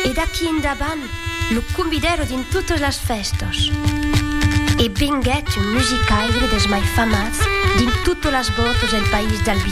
E d'aquí endavant lo convidero din totes las festos. E venguet un musicaire des mai famats din tutte las botos del país d'Albi.